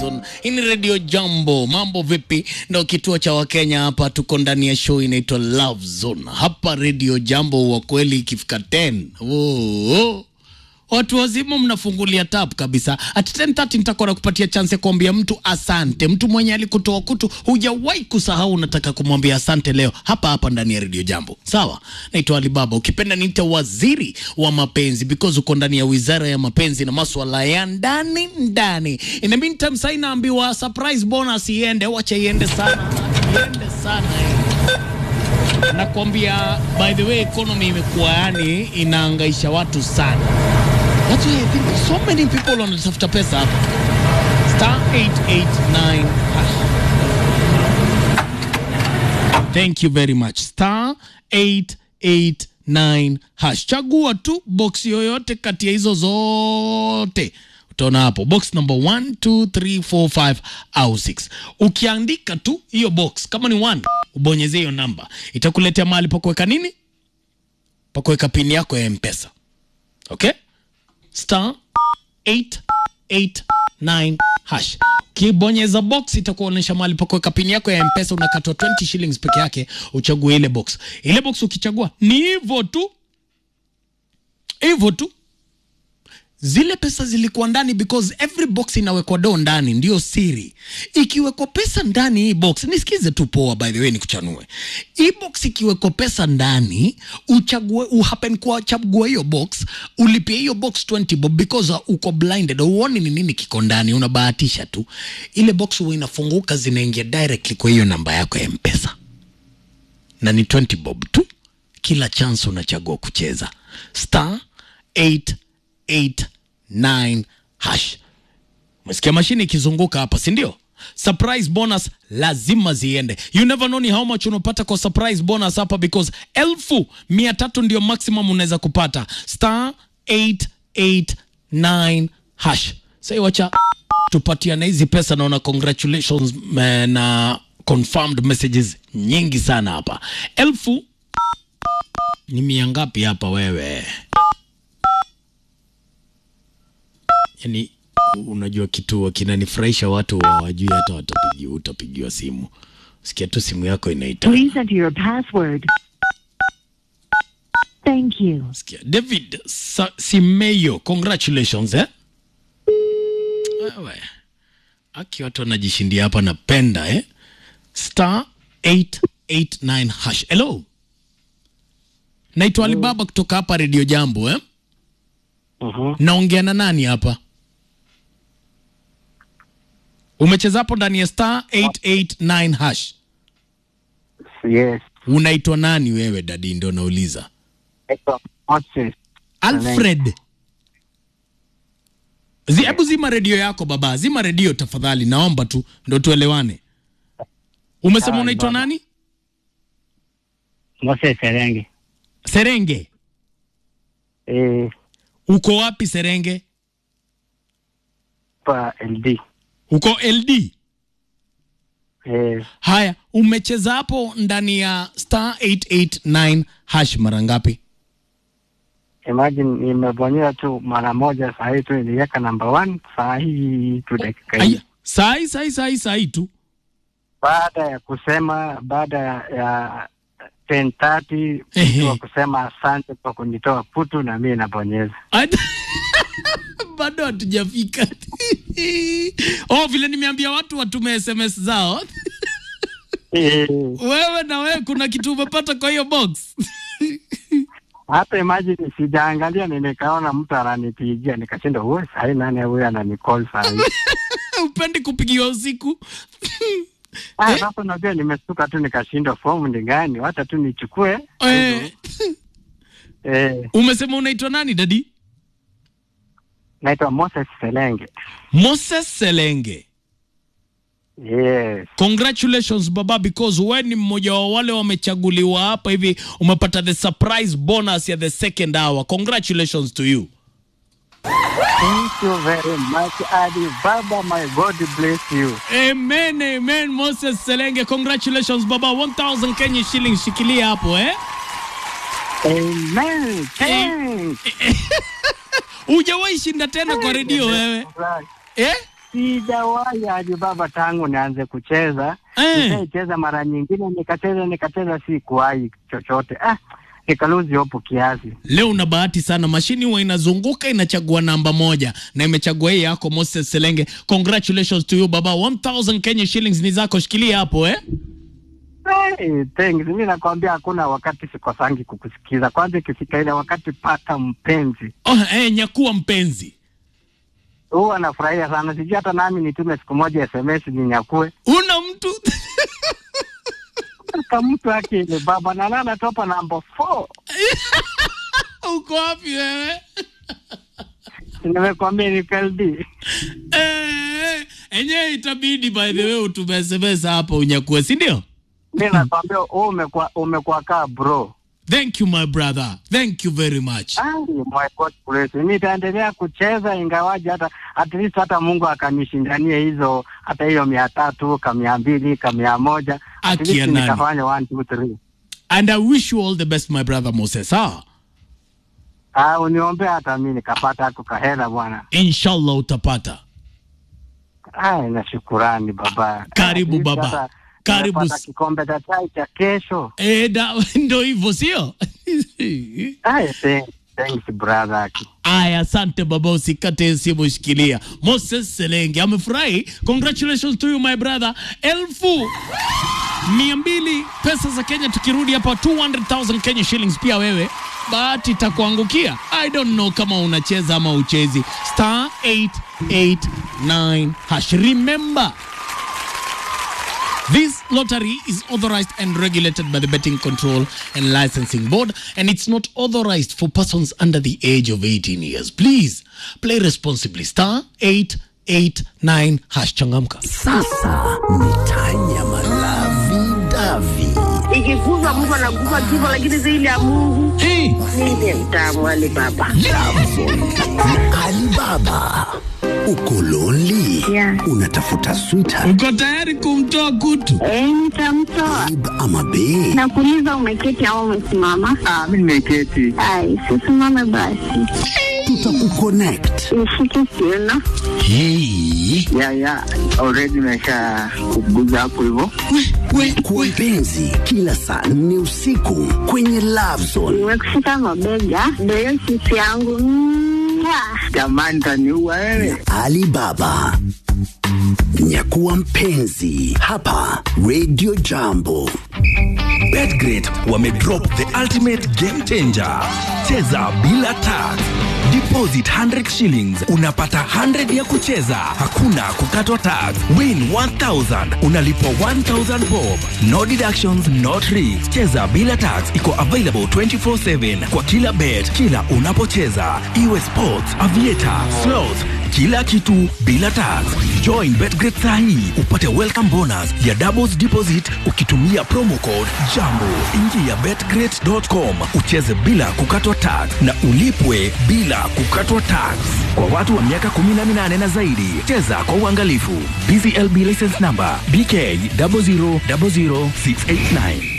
Zone. Hii ni Radio Jambo. Mambo vipi? Ndio kituo cha Wakenya hapa, tuko ndani ya show inaitwa Love Zone. Hapa Radio Jambo wa kweli ikifika 10. Watu wazima mnafungulia tap kabisa. At 10:30 nitakuwa kupatia chance ya kuambia mtu asante. Mtu mwenye alikutoa kutu hujawahi kusahau, unataka kumwambia asante leo hapa ndani ya Radio Jambo. Sawa? Naitwa Alibaba. Ukipenda niite waziri wa mapenzi because uko ndani ya wizara ya mapenzi na masuala ya ndani. In the meantime sasa inaambiwa surprise bonus iende, wacha iende sana. Iende sana. Nakwambia by the way economy imekuwa yani inaangaisha watu sana. That's why I think so many people wanatafuta pesa hapa. Star 889 hash. Thank you very much. Star 889 hash. Chagua tu box yoyote kati ya hizo zote. Utaona hapo box number 1, 2, 3, 4, 5 au 6. Ukiandika tu hiyo box kama ni 1, ubonyeze hiyo namba. Itakuletea mahali pa kuweka nini? Pa kuweka pin yako ya M-Pesa. Okay? Star 889 hash. Kibonyeza box itakuonyesha mahali pa kuweka pin yako ya M-Pesa, unakatwa 20 shillings peke yake, uchague ile box. Ile box ukichagua ni hivyo tu. Hivyo tu. Zile pesa zilikuwa ndani because every box inawekwa do ndani, ndio siri. Ikiwekwa pesa ndani hii box, nisikize tu poa by the way nikuchanue. Hii box ikiwekwa pesa ndani, uchague uhappen kwa chagua hiyo box, ulipie hiyo box 20 bob because uko blinded. Uone ni nini kiko ndani, unabahatisha tu. Ile box huwa inafunguka zinaingia directly kwa hiyo namba yako ya M-Pesa. Na ni 20 bob tu. Kila chance unachagua kucheza. Star 889 hash. Msikia mashini ikizunguka hapa, si ndio? Surprise bonus lazima ziende. You never know ni how much unapata kwa surprise bonus hapa because 1,300 ndio maximum unaweza kupata. Star 889 hash. Sasa wacha tupatiane hizi pesa, naona congratulations na confirmed messages nyingi sana hapa. 1,000 ni mia ngapi hapa wewe? Yani unajua kitu kinanifurahisha, watu hawajui hata utapigiwa simu. Sikia tu simu yako inaita. Please enter your password. Thank you. Sikia David Simeyo, congratulations Wewe. Aki watu wanajishindia hapa, napenda Star 889 hash. Hello. Naitwa Alibaba kutoka hapa Radio Jambo Naongea na nani hapa? Umecheza hapo ndani ya Star 889 hash. Yes. Unaitwa nani wewe dadi, ndio nauliza? Moses. Alfred. Hebu zima radio yako baba, zima radio tafadhali, naomba tu ndio tuelewane. Umesema unaitwa nani? Moses Serenge. Serenge? Uko wapi Serenge? Pa LD. Uko LD? Haya, umecheza hapo ndani ya Star 889 hash mara ngapi? Imagine nimebonyea tu mara moja, saa hii tu niliweka number 1, saa hii tu dakika hii. Saa hii tu. Baada ya kusema, baada ya 10:30 kwa kusema asante kwa kunitoa kutu, na mimi nabonyeza. Bado hatujafika. Vile nimeambia watu watume SMS zao. Wewe na wewe kuna kitu umepata kwa hiyo box? Hata imagine sijaangalia, nikaona mtu ananipigia, nikashinda wewe sasa nani huyu ananicall sasa. Upendi kupigiwa usiku? Sasa najua nimestuka tu, nikashinda form ni gani, hata tu nichukue. Umesema unaitwa nani dadi? Naitwa Moses Selenge. Moses Selenge. Yes. Congratulations baba, because wewe ni mmoja wa wale wamechaguliwa hapa hivi, umepata the surprise bonus ya the second hour. Congratulations to you. Thank you very much, Adi Baba. My God bless you. Amen, Moses Selenge. Congratulations baba. 1,000 Kenya shillings shikilia hapo Amen. Thanks. Hujawahi shinda tena kwa radio wewe? Sijawahi Alibaba tangu nianze kucheza. Nimecheza mara nyingine nikacheza si kuwahi chochote. Nikaluzi hopo kiasi. Leo una bahati sana, mashini huwa inazunguka inachagua namba moja na imechagua hii yako Moses Selenge. Congratulations to you baba. 1000 Kenya shillings ni zako, shikilia hapo Thanks. Mimi nakwambia hakuna wakati sikosangi kukusikiza. Kwanza ikifika ile wakati pata mpenzi. Nyakua mpenzi. Huwa nafurahia sana. Sijui hata nami nitume siku moja SMS ninyakue. Una mtu kama mtu yake ile baba na nana topa number 4. Uko wapi wewe? Nimekwambia ni KLD. Enyewe itabidi by the way utume SMS hapo unyakue, si ndio? Mimi nakwambia umekuwa kaa bro. Thank you my brother. Thank you very much. My God bless. Mimi nitaendelea kucheza ingawaje hata at least hata Mungu akanishindania hizo hata hiyo 300 kama 200 kama 100. At least nitafanya 1 2 3. And I wish you all the best my brother Moses. Uniombea hata mimi nikapata kahela bwana. Inshallah utapata. Na shukrani baba. Karibu baba. Karibu kikombe cha chai cha kesho. Ndio hivyo sio? Thanks brother. Asante baba, usikate simu, shikilia. Moses Selenge amefurahi. Congratulations to you my brother. 1200 pesa za Kenya. Tukirudi hapa 200,000 Kenya shillings pia wewe. Bahati itakuangukia. I don't know kama unacheza ama uchezi. *889#. Remember, this lottery is authorized and regulated by the Betting Control and Licensing Board, and it's not authorized for persons under the age of 18 years. Please play responsibly. *889#. Changamka. Sasa mitanya malavi davi. Ikikuza Mungu anakupa kifo, lakini zile ya Mungu. Mimi mtamu Alibaba. Alibaba. Uko lonely? Yeah. Unatafuta sweetheart? Uko tayari kumtoa kutu? Nitamtoa. Ama bae? Nakuuliza umeketi au umesimama? Mimi nimeketi. Sisimame basi. Tutakuconnect. Nishike kiuno. Yeah. Already nimesha kuguza hapo hivyo. Kwa penzi kila saa 4 usiku kwenye Love Zone. Nimekushika mabega. Ndio sisi yangu. Jamani taniua wewe. Alibaba. Nyakuwa mpenzi hapa Radio Jambo. Betgrid wamedrop the ultimate game changer. Cheza bila tax. Deposit 100 shillings, unapata 100 ya kucheza. Hakuna kukatwa tax. Win 1000, unalipwa 1000 bob. No deductions, no tricks. Cheza bila tax iko available 24/7 kwa kila bet, kila unapocheza. Iwe sports, aviator, slots, kila kitu bila tax. Join Betgrid sahi upate welcome bonus ya doubles deposit ukitumia promo code JAMBO. Ingia betgrid.com ucheze bila kukatwa tax na ulipwe bila kukatwa tax. Kwa watu wa miaka 18 na zaidi, cheza kwa uangalifu. BCLB license number BK 0000689.